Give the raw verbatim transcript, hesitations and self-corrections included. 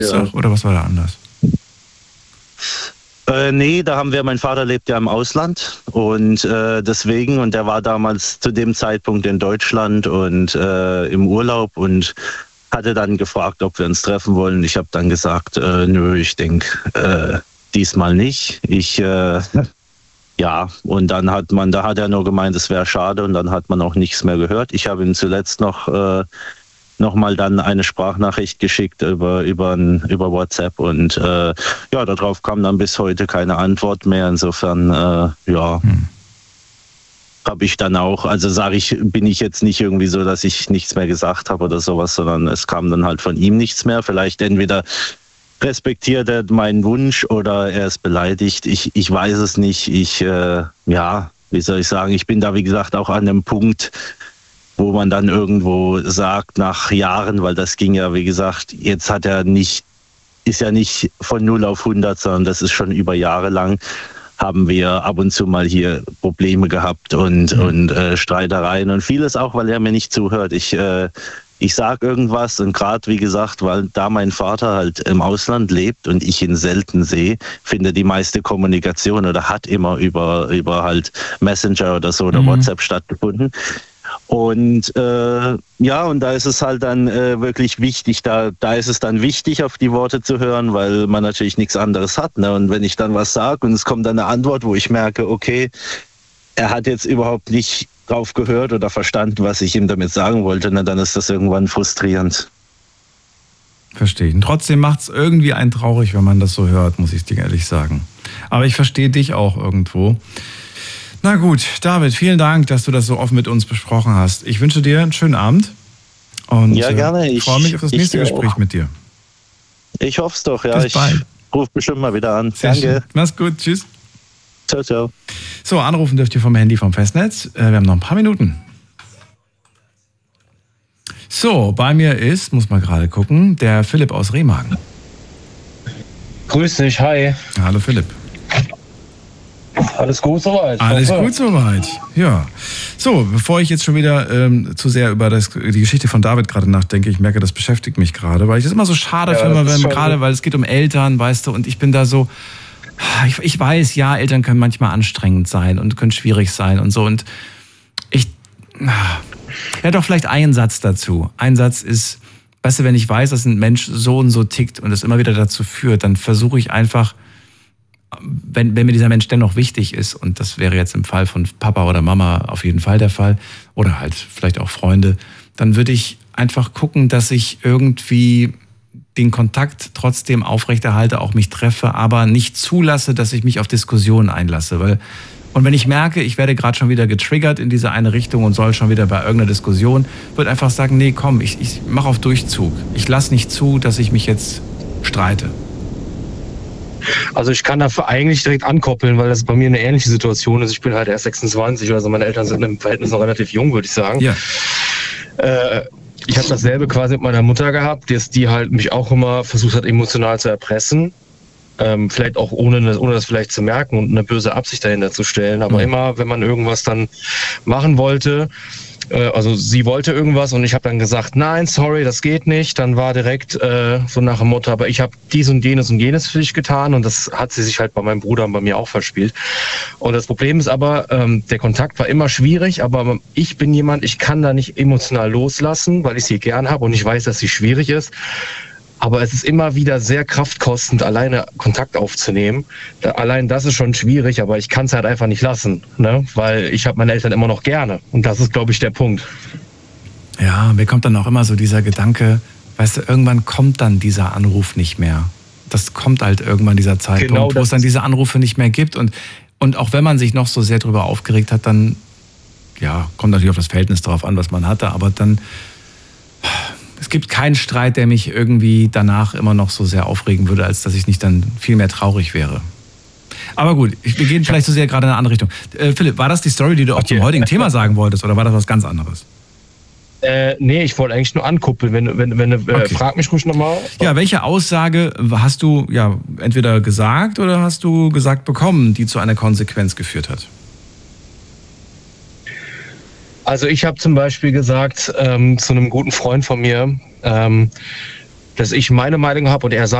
Ja. Oder was war da anders? Äh, nee, da haben wir, mein Vater lebt ja im Ausland und äh, deswegen, und der war damals zu dem Zeitpunkt in Deutschland und äh, im Urlaub und hatte dann gefragt, ob wir uns treffen wollen. Ich habe dann gesagt, äh, nö, ich denke äh, diesmal nicht. Ich, äh, ja, und dann hat man, da hat er nur gemeint, es wäre schade und dann hat man auch nichts mehr gehört. Ich habe ihn zuletzt noch äh, noch mal dann eine Sprachnachricht geschickt über, über, über WhatsApp und äh, ja, darauf kam dann bis heute keine Antwort mehr. Insofern, äh, ja, hm. habe ich dann auch, also sage ich, bin ich jetzt nicht irgendwie so, dass ich nichts mehr gesagt habe oder sowas, sondern es kam dann halt von ihm nichts mehr. Vielleicht entweder respektiert er meinen Wunsch oder er ist beleidigt. Ich, ich weiß es nicht. Ich, äh, ja, wie soll ich sagen, ich bin da, wie gesagt, auch an einem Punkt, wo man dann irgendwo sagt, nach Jahren, weil das ging ja, wie gesagt, jetzt hat er nicht, ist ja nicht von null auf hundert, sondern das ist schon über Jahre lang, haben wir ab und zu mal hier Probleme gehabt und, mhm. und äh, Streitereien und vieles auch, weil er mir nicht zuhört. Ich, äh, ich sag irgendwas und gerade, wie gesagt, weil da mein Vater halt im Ausland lebt und ich ihn selten sehe, findet die meiste Kommunikation oder hat immer über, über halt Messenger oder so oder mhm. WhatsApp stattgefunden. Und äh, ja, und da ist es halt dann äh, wirklich wichtig, da, da ist es dann wichtig, auf die Worte zu hören, weil man natürlich nichts anderes hat. Ne? Und wenn ich dann was sage und es kommt dann eine Antwort, wo ich merke, okay, er hat jetzt überhaupt nicht drauf gehört oder verstanden, was ich ihm damit sagen wollte, ne? Dann ist das irgendwann frustrierend. Verstehe ich. Und trotzdem macht es irgendwie einen traurig, wenn man das so hört, muss ich dir ehrlich sagen. Aber ich verstehe dich auch irgendwo. Na gut, David, vielen Dank, dass du das so offen mit uns besprochen hast. Ich wünsche dir einen schönen Abend und ja, gerne. Ich freue mich auf das nächste Gespräch auch. mit dir. Ich hoffe es doch, ja. Bis ich bald. Ruf bestimmt mal wieder an. Sehr Danke. Schön. Mach's gut, tschüss. Ciao, ciao. So, anrufen dürft ihr vom Handy vom Festnetz. Wir haben noch ein paar Minuten. So, bei mir ist, muss mal gerade gucken, der Philipp aus Remagen. Grüß dich, hi. Hallo Philipp. Alles gut soweit. Alles gut soweit, ja. So, bevor ich jetzt schon wieder ähm, zu sehr über das, die Geschichte von David gerade nachdenke, ich merke, das beschäftigt mich gerade, weil ich das immer so schade ja, finde, wenn, gerade weil es geht um Eltern, weißt du, und ich bin da so, ich, ich weiß, ja, Eltern können manchmal anstrengend sein und können schwierig sein und so und ich, ja doch vielleicht ein Satz dazu. Ein Satz ist, weißt du, wenn ich weiß, dass ein Mensch so und so tickt und es immer wieder dazu führt, dann versuche ich einfach, Wenn, wenn mir dieser Mensch dennoch wichtig ist, und das wäre jetzt im Fall von Papa oder Mama auf jeden Fall der Fall, oder halt vielleicht auch Freunde, dann würde ich einfach gucken, dass ich irgendwie den Kontakt trotzdem aufrechterhalte, auch mich treffe, aber nicht zulasse, dass ich mich auf Diskussionen einlasse. Weil, und wenn ich merke, ich werde gerade schon wieder getriggert in diese eine Richtung und soll schon wieder bei irgendeiner Diskussion, würde einfach sagen, nee, komm, ich, ich mache auf Durchzug. Ich lasse nicht zu, dass ich mich jetzt streite. Also ich kann dafür eigentlich direkt ankoppeln, weil das bei mir eine ähnliche Situation ist. Ich bin halt erst sechsundzwanzig, also meine Eltern sind im Verhältnis noch relativ jung, würde ich sagen. Ja. Äh, ich habe dasselbe quasi mit meiner Mutter gehabt, dass die halt mich auch immer versucht hat, emotional zu erpressen. Ähm, vielleicht auch ohne, ohne das vielleicht zu merken und eine böse Absicht dahinter zu stellen. Aber mhm. immer, wenn man irgendwas dann machen wollte, also sie wollte irgendwas und ich habe dann gesagt, nein, sorry, das geht nicht. Dann war direkt äh, so nach dem Motto, aber ich habe dies und jenes und jenes für dich getan und das hat sie sich halt bei meinem Bruder und bei mir auch verspielt. Und das Problem ist aber, ähm, der Kontakt war immer schwierig, aber ich bin jemand, ich kann da nicht emotional loslassen, weil ich sie gern habe und ich weiß, dass sie schwierig ist. Aber es ist immer wieder sehr kraftkostend, alleine Kontakt aufzunehmen. Da, allein das ist schon schwierig, aber ich kann es halt einfach nicht lassen, ne? Weil ich habe meine Eltern immer noch gerne. Und das ist, glaube ich, der Punkt. Ja, mir kommt dann auch immer so dieser Gedanke, weißt du, irgendwann kommt dann dieser Anruf nicht mehr. Das kommt halt irgendwann dieser Zeitpunkt, genau, wo es dann diese Anrufe nicht mehr gibt. Und, und auch wenn man sich noch so sehr darüber aufgeregt hat, dann, ja, kommt natürlich auf das Verhältnis drauf an, was man hatte, aber dann... Es gibt keinen Streit, der mich irgendwie danach immer noch so sehr aufregen würde, als dass ich nicht dann viel mehr traurig wäre. Aber gut, wir gehen vielleicht so sehr gerade in eine andere Richtung. Äh, Philipp, war das die Story, die du auch okay. zum heutigen Thema sagen wolltest, oder war das was ganz anderes? Äh, nee, ich wollte eigentlich nur ankuppeln. Wenn, wenn, wenn, okay. äh, frag mich ruhig nochmal. Ja, welche Aussage hast du ja entweder gesagt oder hast du gesagt bekommen, die zu einer Konsequenz geführt hat? Also ich habe zum Beispiel gesagt ähm, zu einem guten Freund von mir, ähm, dass ich meine Meinung habe und er sagt,